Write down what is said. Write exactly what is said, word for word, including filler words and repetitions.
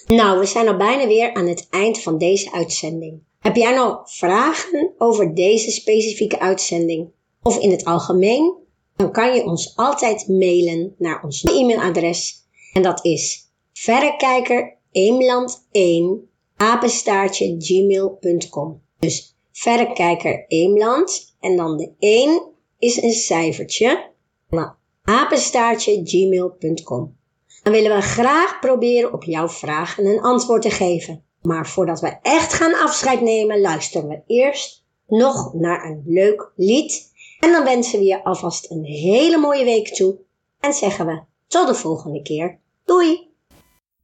Nou, we zijn al bijna weer aan het eind van deze uitzending. Heb jij nou vragen over deze specifieke uitzending of in het algemeen? Dan kan je ons altijd mailen naar ons e-mailadres en dat is verrekijkereemland één apenstaartje gmail punt com. Dus verrekijkereemland en dan de één is een cijfertje, nou, apenstaartje gmail punt com. Dan willen we graag proberen op jouw vragen een antwoord te geven. Maar voordat we echt gaan afscheid nemen, luisteren we eerst nog naar een leuk lied. En dan wensen we je alvast een hele mooie week toe. En zeggen we tot de volgende keer. Doei!